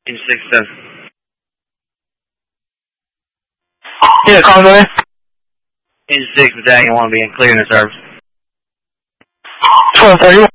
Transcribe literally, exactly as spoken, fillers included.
Engine six seven. Yeah, calling in. Engine six, Medallion one being clear in the service. twelve thirty-one.